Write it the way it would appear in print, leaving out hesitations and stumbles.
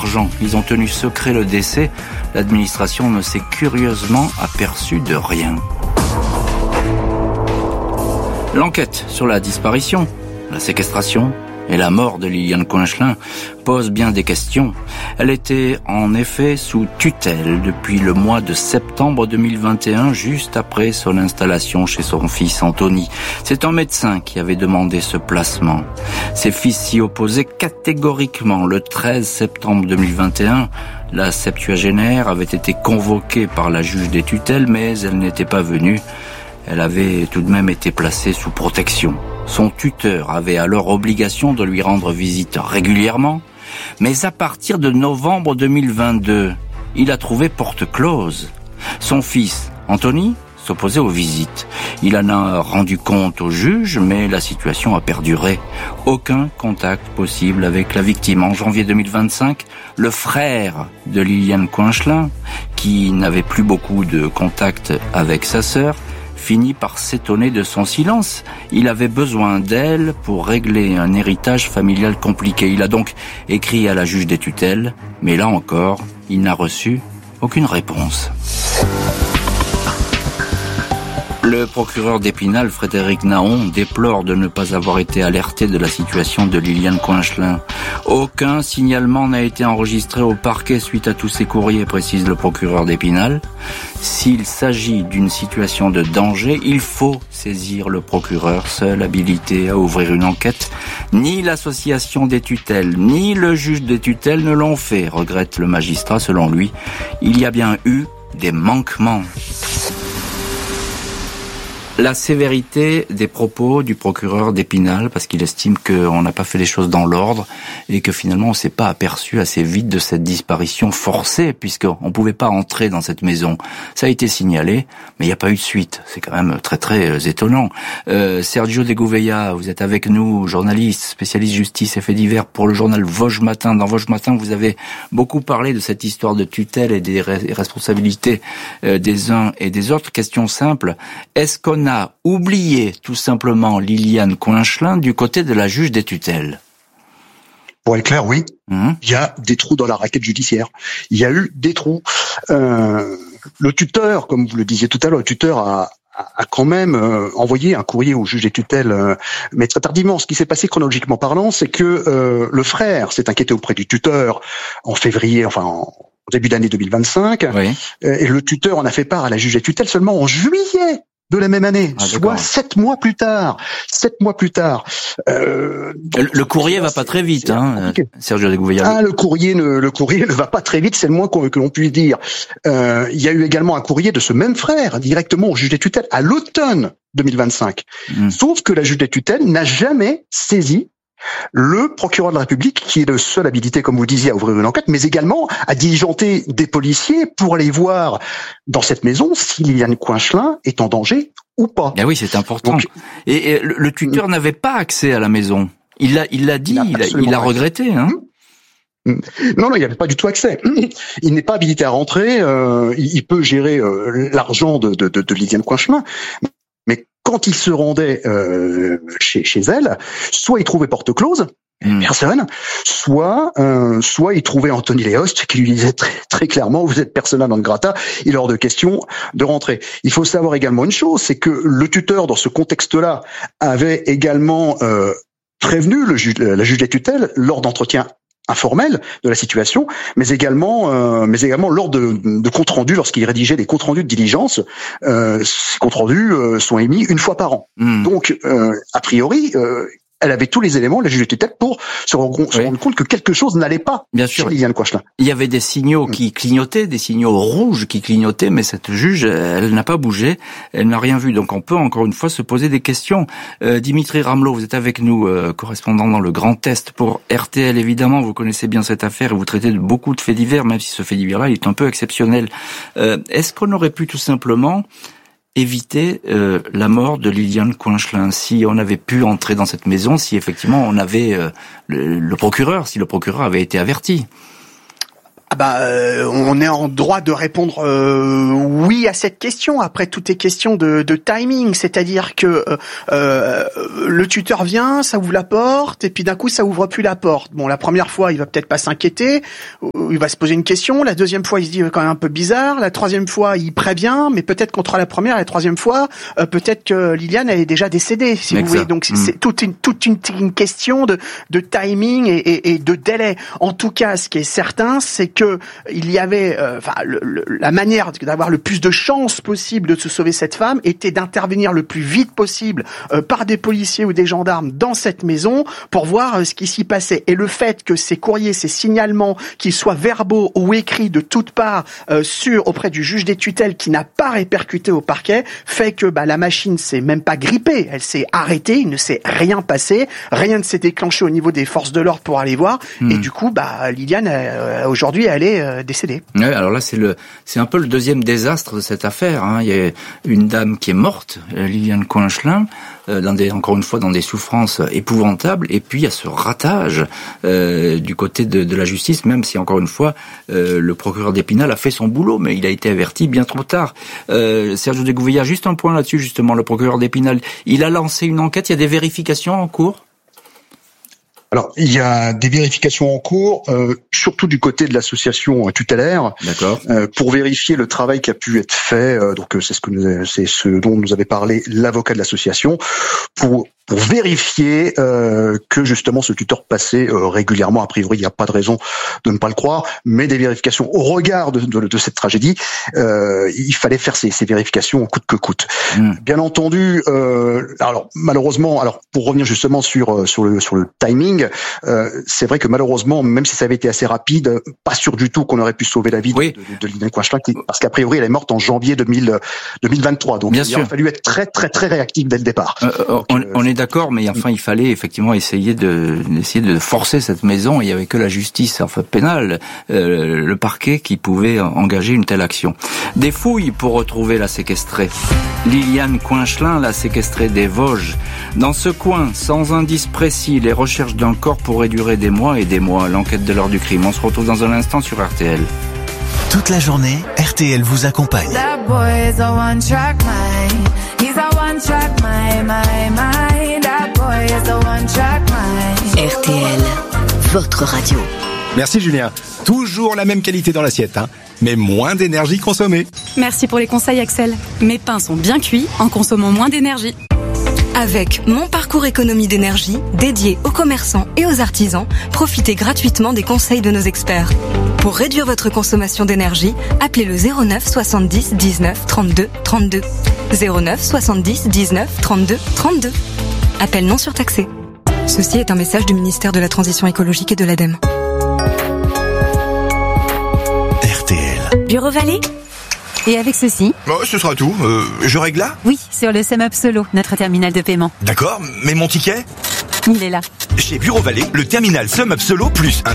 l'argent. Ils ont tenu secret le décès. L'administration ne s'est curieusement aperçue de rien. L'enquête sur la disparition, la séquestration et la mort de Liliane Coincelin pose bien des questions. Elle était en effet sous tutelle depuis le mois de septembre 2021, juste après son installation chez son fils Anthony. C'est un médecin qui avait demandé ce placement. Ses fils s'y opposaient catégoriquement. Le 13 septembre 2021, la septuagénaire avait été convoquée par la juge des tutelles, mais elle n'était pas venue. Elle avait tout de même été placée sous protection. Son tuteur avait alors obligation de lui rendre visite régulièrement, mais à partir de novembre 2022, il a trouvé porte close. Son fils, Anthony, s'opposait aux visites. Il en a rendu compte au juge, mais la situation a perduré. Aucun contact possible avec la victime. En janvier 2025, le frère de Liliane Coincelin, qui n'avait plus beaucoup de contact avec sa sœur, finit par s'étonner de son silence. Il avait besoin d'elle pour régler un héritage familial compliqué. Il a donc écrit à la juge des tutelles, mais là encore, il n'a reçu aucune réponse. Le procureur d'Épinal, Frédéric Naon, déplore de ne pas avoir été alerté de la situation de Liliane Coincelin. Aucun signalement n'a été enregistré au parquet suite à tous ces courriers, précise le procureur d'Épinal. S'il s'agit d'une situation de danger, il faut saisir le procureur, seul habilité à ouvrir une enquête. Ni l'association des tutelles, ni le juge des tutelles ne l'ont fait, regrette le magistrat. Selon lui, il y a bien eu des manquements. La sévérité des propos du procureur d'Épinal, parce qu'il estime qu'on n'a pas fait les choses dans l'ordre et que finalement on s'est pas aperçu assez vite de cette disparition forcée, puisqu'on pouvait pas entrer dans cette maison. Ça a été signalé, mais il n'y a pas eu de suite. C'est quand même très très étonnant. Sergio de Gouveia, vous êtes avec nous, journaliste, spécialiste justice et faits divers pour le journal Vosges Matin. Dans Vosges Matin, vous avez beaucoup parlé de cette histoire de tutelle et des responsabilités des uns et des autres. Question simple, est-ce qu'on a oublié tout simplement Liliane Coincelin du côté de la juge des tutelles? Pour être clair, oui. Il y a des trous dans la raquette judiciaire. Il y a eu des trous. Le tuteur, comme vous le disiez tout à l'heure, le tuteur a quand même envoyé un courrier au juge des tutelles, mais très tardivement. Ce qui s'est passé chronologiquement parlant, c'est que le frère s'est inquiété auprès du tuteur en février, au début d'année 2025, oui. Et le tuteur en a fait part à la juge des tutelles seulement en juillet de la même année, soit 7 mois plus tard. 7 mois plus tard. Le courrier va pas très vite, Sergio de Gouveia. Le courrier ne va pas très vite, c'est le moins que l'on puisse dire. Il y a eu également un courrier de ce même frère directement au juge des tutelles à l'automne 2025. Sauf que la juge des tutelles n'a jamais saisi le procureur de la République, qui est le seul habilité, comme vous disiez, à ouvrir une enquête, mais également à diligenter des policiers pour aller voir dans cette maison si Liliane Coincelin est en danger ou pas. Ah oui, c'est important. Donc, et le tuteur n'avait pas accès à la maison. Il l'a dit, il a regretté, hein. Non, il n'y avait pas du tout accès. Il n'est pas habilité à rentrer. Il peut gérer l'argent de Liliane Coincelin. Mais quand il se rendait chez elle, soit il trouvait porte close, personne, soit il trouvait Anthony Léost qui lui disait très, très clairement, vous êtes persona non grata, il est hors de question de rentrer. Il faut savoir également une chose, c'est que le tuteur, dans ce contexte-là, avait également prévenu la juge des tutelles lors d'entretiens informel de la situation, mais également lors de comptes rendus, lorsqu'il rédigeait des comptes rendus de diligence, ces comptes rendus sont émis une fois par an. Donc, a priori, elle avait tous les éléments, la juge des tutelles, pour se rendre compte que quelque chose n'allait pas. Bien sûr. Sur Liliane Coincelin. Il y avait des signaux qui clignotaient, des signaux rouges qui clignotaient, mais cette juge, elle n'a pas bougé, elle n'a rien vu. Donc on peut encore une fois se poser des questions. Dimitri Ramelot, vous êtes avec nous, correspondant dans le Grand Est pour RTL. Évidemment, vous connaissez bien cette affaire et vous traitez de beaucoup de faits divers, même si ce fait divers-là, il est un peu exceptionnel. Est-ce qu'on aurait pu tout simplement éviter la mort de Liliane Coincelin, si on avait pu entrer dans cette maison, si effectivement on avait le procureur avait été averti? On est en droit de répondre oui à cette question. Après, tout est question de timing, c'est-à-dire que le tuteur vient, ça ouvre la porte, et puis d'un coup, ça ouvre plus la porte. Bon, la première fois, il va peut-être pas s'inquiéter, il va se poser une question. La deuxième fois, il se dit quand même un peu bizarre. La troisième fois, il prévient, mais peut-être contre la première et la troisième fois, peut-être que Liliane elle est déjà décédée, si vous voulez. Donc c'est toute une question de timing et de délai. En tout cas, ce qui est certain, c'est que il y avait, la manière d'avoir le plus de chances possible de se sauver cette femme était d'intervenir le plus vite possible par des policiers ou des gendarmes dans cette maison pour voir ce qui s'y passait. Et le fait que ces courriers, ces signalements, qu'ils soient verbaux ou écrits de toutes parts auprès du juge des tutelles qui n'a pas répercuté au parquet, fait que la machine s'est même pas grippée, elle s'est arrêtée, il ne s'est rien passé, rien ne s'est déclenché au niveau des forces de l'ordre pour aller voir, et du coup, Liliane, aujourd'hui, elle est décédée. Ouais, alors là, c'est un peu le deuxième désastre de cette affaire, hein. Il y a une dame qui est morte, Liliane Coinchelin, encore une fois, dans des souffrances épouvantables, et puis il y a ce ratage du côté de la justice, même si, encore une fois, le procureur d'Épinal a fait son boulot, mais il a été averti bien trop tard. Sergio de Gouveia, juste un point là-dessus, justement, le procureur d'Épinal, il a lancé une enquête, il y a des vérifications en cours ? Alors, il y a des vérifications en cours, surtout du côté de l'association tutélaire, pour vérifier le travail qui a pu être fait. Donc, c'est ce dont nous avait parlé l'avocat de l'association, pour vérifier que justement ce tuteur passait régulièrement. A priori, il n'y a pas de raison de ne pas le croire, mais des vérifications au regard de cette tragédie, il fallait faire ces vérifications coûte que coûte. Bien entendu, alors malheureusement, pour revenir justement sur le timing, c'est vrai que malheureusement, même si ça avait été assez rapide, pas sûr du tout qu'on aurait pu sauver la vie de Liliane Coinchelin, parce qu'a priori elle est morte en janvier 2023. Donc il a fallu être très très très réactif dès le départ. On est d'accord, mais enfin il fallait effectivement essayer de forcer cette maison. Il y avait que la justice pénale, le parquet qui pouvait engager une telle action. Des fouilles pour retrouver la séquestrée. Liliane Coinchelin, la séquestrée des Vosges. Dans ce coin, sans indice précis, les recherches d'un corps pourraient durer des mois et des mois. L'enquête de l'heure du crime. On se retrouve dans un instant sur RTL. Toute la journée, RTL vous accompagne. RTL, votre radio. Merci Julien. Toujours la même qualité dans l'assiette, mais moins d'énergie consommée. Merci pour les conseils Axel. Mes pains sont bien cuits en consommant moins d'énergie. Avec Mon Parcours Économie d'énergie, dédié aux commerçants et aux artisans, profitez gratuitement des conseils de nos experts. Pour réduire votre consommation d'énergie, appelez le 09 70 19 32 32. 09 70 19 32 32. Appel non surtaxé. Ceci est un message du ministère de la Transition écologique et de l'ADEME. RTL. Bureau Vallée ? Et avec ceci ? Ce sera tout. Je règle là ? Oui, sur le SumUp Solo, notre terminal de paiement. D'accord, mais mon ticket ? Il est là. Chez Bureau Vallée, le terminal SumUp Solo plus un